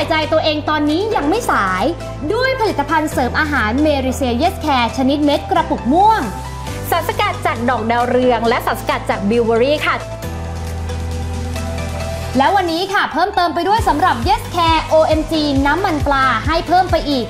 ใจตัวเองตอนนี้ยังไม่สายด้วยผลิตภัณฑ์เสริมอาหารเมริเซียเยสแคร์ชนิดเม็ดกระปุกม่วงสารสกัดจากดอกดาวเรืองและสารสกัดจากบิวเบอรี่ค่ะแล้ววันนี้ค่ะเพิ่มเติมไปด้วยสำหรับ Yes Care OMG น้ำมันปลาให้เพิ่มไปอีก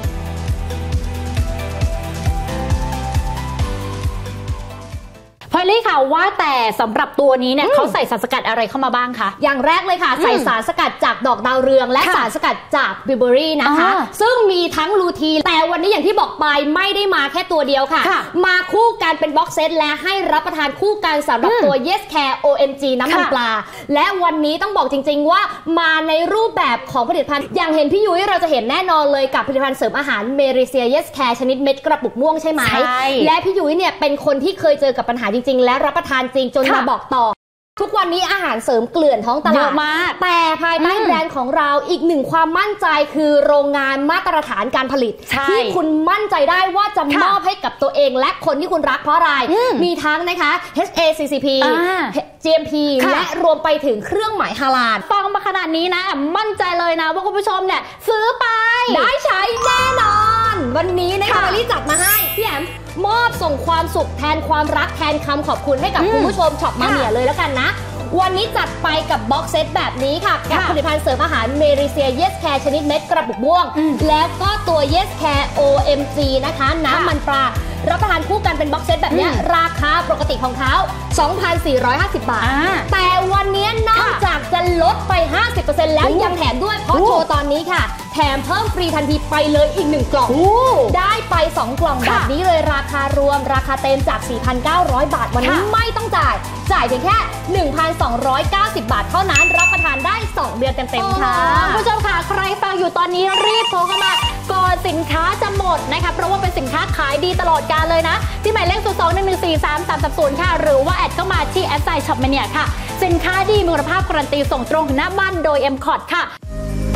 พอลลี่ค่ะว่าแต่สำหรับตัวนี้เนี่ยเขาใส่สารสกัดอะไรเข้ามาบ้างคะอย่างแรกเลยค่ะใส่สารสกัดจากดอกดาวเรืองและสารสกัดจากบิวเบอรี่นะคะซึ่งมีทั้งลูทีนแต่วันนี้อย่างที่บอกไปไม่ได้มาแค่ตัวเดียวค่ะมาคู่กันเป็นบ็อกเซตและให้รับประทานคู่กันสำหรับตัว Yes Care OMG น้ำมันปลาและวันนี้ต้องบอกจริงๆว่ามาในรูปแบบของผลิตภัณฑ์อย่างเห็นพี่ยุ้ยเราจะเห็นแน่นอนเลยกับผลิตภัณฑ์เสริมอาหารเมริเซีย Yes Care ชนิดเม็ดกระปุกม่วงใช่ไหมและพี่ยุ้ยเนี่ยเป็นคนที่เคยเจอกับปัญหาจริงๆและรับประทานจริงจนมาบอกต่อทุกวันนี้อาหารเสริมเกลื่อนท้องตลาดมากแต่ภายใต้แบรนด์ของเราอีกหนึ่งความมั่นใจคือโรงงานมาตรฐานการผลิตที่คุณมั่นใจได้ว่าจะมอบให้กับตัวเองและคนที่คุณรักเพราะอะไรมีทั้งนะคะ HACCP GMP และรวมไปถึงเครื่องหมายฮาลาลฟังมาขนาดนี้นะมั่นใจเลยนะว่าคุณผู้ชมเนี่ยซื้อไปได้ใช้แน่นอนวันนี้นะคะรีจัดมาให้พี่แอมมอบส่งความสุขแทนความรักแทนคำขอบคุณให้กับคุณผู้ชมช็อปมาเนียเลยแล้วกันนะวันนี้จัดไปกับบ็อกเซตแบบนี้ค่ะกับผลิตภัณฑ์เสริมอาหารเมริเซีย Yes Care ชนิดเม็ดกระปุกม่วงแล้วก็ตัว Yes Care OMG นะคะน้ำมันปลารับประทานคู่กันเป็นบ็อกเซตแบบนี้ราคาปกติของเขา 2,450 บาทแต่วันนี้นอกจากจะลดไป 50% แล้วยังแถมด้วยเพราะโชว์ตอนนี้ค่ะแถมเพิ่มฟรีทันทีไปเลยอีก1กล่องได้ไป2กล่องแบบนี้เลยราคารวมราคาเต็มจาก 4,900 บาทวันนี้ไม่ต้องจ่ายเพียงแค่ 1,290 บาทเท่านั้นรับประทานได้2เดือนเต็มๆค่ะผู้ชมค่ะใครฟังอยู่ตอนนี้รีบโทรเข้ามาก่อนสินค้าจะหมดนะคะเพราะว่าเป็นสินค้าขายดีตลอดกาลเลยนะที่หมายเลข02-114-3330ค่ะหรือว่าแอดเข้ามาที่แอดไซน์ช็อปแมเนียค่ะสินค้าดีมีคุณภาพการันตีส่งตรงถึงหน้าบ้านโดย MCOT ค่ะ